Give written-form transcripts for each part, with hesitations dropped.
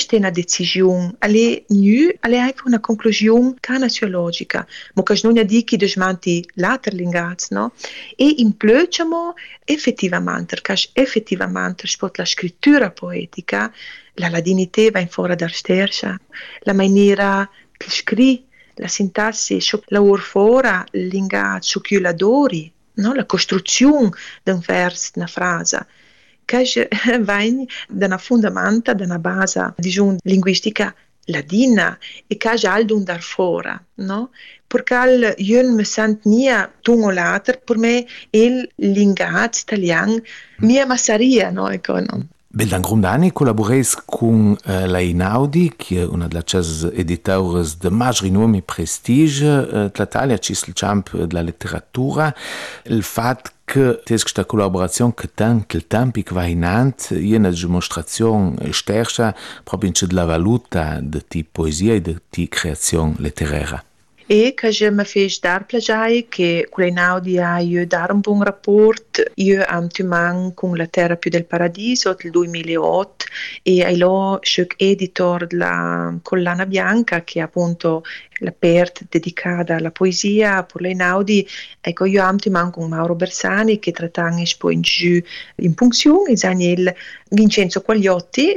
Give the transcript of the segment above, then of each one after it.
è una decisione, è anche una conclusione che ha una sua logica, ma che non è di chi desmanti l'altro linguaggio, no? E in plöciamo effettivamente, spot la scrittura poetica, la ladinità va in fuori da sterza, la maniera che scrive, la sintassi, la orfora, il linguaggio che la dori, no? La costruzione di un verso, una frase, che viene da una fondamenta, da una base, diciamo, linguistica ladina e che ha altro da fuori, no? Perché io non mi sento né tu o l'altro, per me il linguaggio italiano mia massaria, no? Ecco, no? Bel dan grondani collaboreis con la Inaudi, che è una delle editores de maggior nome e prestige l'Italia, ci sul campo della letteratura. Il fatto che questa collaborazione che tanto il tempo che va in avanti è una dimostrazione sterca proprio della valuta di poesia e di creazione letteraria. E che je me fez dar plagiai che con l'Einaudi io dar un buon rapporto, io am tuman con la Terra più del Paradiso del 2008 e io sono editor della Collana Bianca che è appunto la PERT dedicata alla poesia per l'Einaudi. Ecco, io am tuman con Mauro Bersani che trattano poi in funzione, e Vincenzo Quagliotti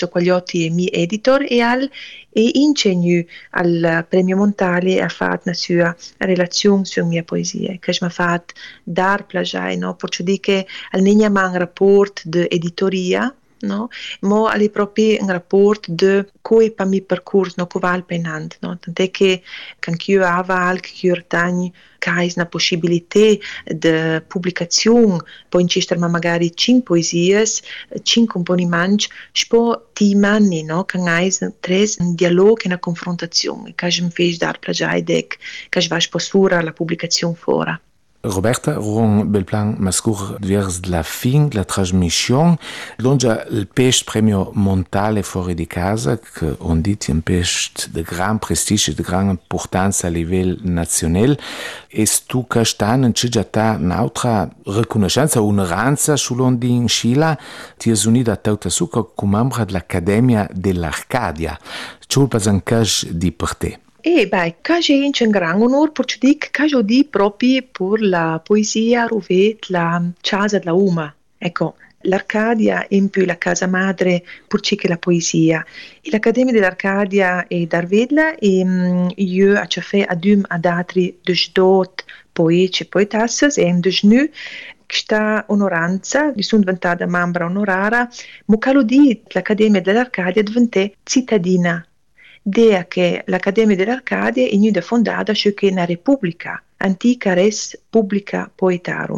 è mio editor e insegno al Premio Montale a fare una sua relazione sulla mia poesia, che mi ha fatto dar plagiare, no? Perciò dico che non è un rapporto di editoria, no? Ma è proprio un rapporto di come per il mio percorso, no? Come va penando, no? Tant'è che quando io avevo che io ritengo che hai una possibilità di pubblicazione, poi in cui magari 5 poesie, 5 componimenti, poi ti mani, no? Che hai un dialogo e una confrontazione, che mi fai dar plagiare che vai passare la pubblicazione fuori. Roberta, un bel plan mascur vers la fin la trasmission. Longe il pest premio Montale fuori di casa, che on dit un pest de gran prestige e de gran importanza a livello nazionale. E tu che stan in città un'altra riconoscenza, onoranza sull'ondin Scila, ti è unita a tutta su come membro dell'Accademia dell'Arcadia. Ciulpas un cas di per te. Che è un gran onore perché dico che ho di proprio per la poesia rovet la casa della Uma. Ecco, l'Arcadia è in più la casa madre per che la poesia. E l'Accademia dell'Arcadia è d'Arvedla e io ho fatto ad altri dot poeti e poetesse e nu questa onoranza, mi sono diventata membro onoraria, ma che lo di l'Accademia dell'Arcadia è diventata cittadina. Dea che l'Accademia dell'Arcadia è stata fondata su che una repubblica, antica res publica poetarum.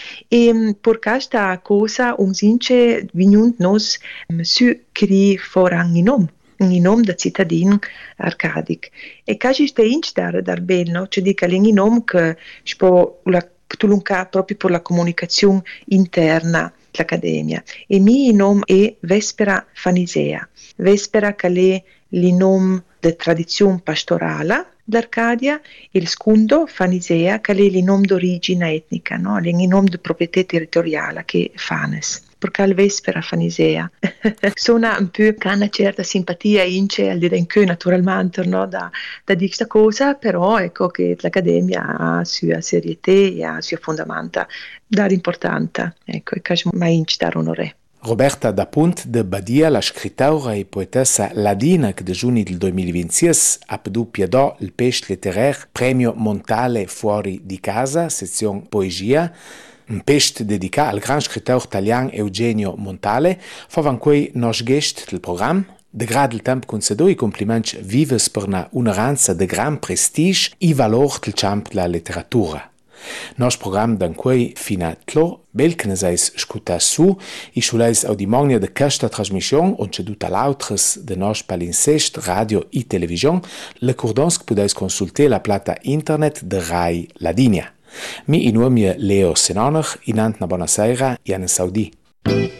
E per questa cosa, since vignut nos su cri foran in nome da cittadino arcadic. E casi ste inch dar bello, cioè dica in nome che spo la tulunca proprio per la comunicazione interna dell'Accademia. E mio nome è Vespera Fanisea. Vespera che è il nome di tradizione pastorale d'Arcadia e il secondo Fanisea che è il nome d'origine etnica, no? È il nome di proprietà territoriale che è Fanes. Perché il Vespera Fanisea suona un po' con una certa simpatia ince al di là naturalmente, no? da dire questa cosa, però ecco che l'Accademia ha la sua serietà e ha la sua fondamenta dare importanza, ecco, e che mai ince dare onore. Roberta da Punt de Badia, la scrittora e poetessa ladina che da giugno del 2026 ha piedò il pest letteraire Premio Montale fuori di casa, sezione poesia, un pest dedicato al gran scrittore italiano Eugenio Montale, favan quei nos gest del programma. De grad il tempo concedo i complimenti vives per una onoranza de gran prestige e valor del campo della letteratura. Nos program dan quei finatlo, bel che ne sais scuta su, e sciulais audimonia de questa trasmission, on ceduta l'autres de nos palinsest, radio e television, le cordons que podais consulter la plata internet de Rai Ladinia. Mi in nome Leo Senoner, inant na buona sera, Jan Saudi.